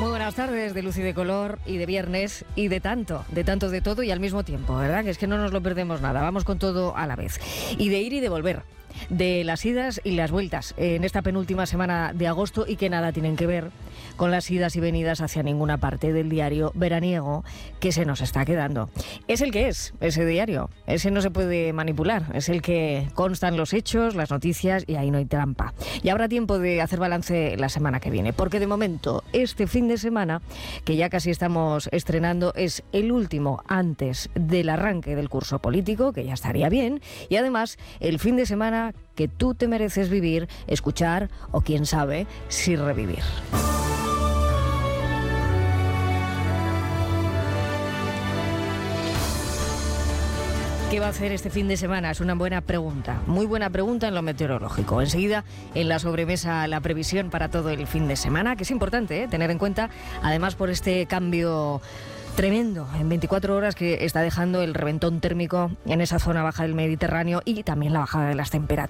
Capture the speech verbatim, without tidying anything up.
Muy buenas tardes de luz y de color y de viernes y de tanto, de tanto de todo y al mismo tiempo, ¿verdad? Que es que no nos lo perdemos nada, vamos con todo a la vez. Y de ir y de volver, de las idas y las vueltas en esta penúltima semana de agosto y que nada tienen que ver con las idas y venidas hacia ninguna parte del diario veraniego que se nos está quedando. Es el que es, ese diario, ese no se puede manipular, es el que constan los hechos, las noticias y ahí no hay trampa. Y habrá tiempo de hacer balance la semana que viene, porque de momento este fin de semana, que ya casi estamos estrenando, es el último antes del arranque del curso político, que ya estaría bien, y además el fin de semana que tú te mereces vivir, escuchar o quién sabe si revivir. ¿Qué va a hacer este fin de semana? Es una buena pregunta, muy buena pregunta en lo meteorológico. Enseguida, en la sobremesa, la previsión para todo el fin de semana, que es importante ¿eh? tener en cuenta, además por este cambio tremendo en veinticuatro horas que está dejando el reventón térmico en esa zona baja del Mediterráneo y también la bajada de las temperaturas.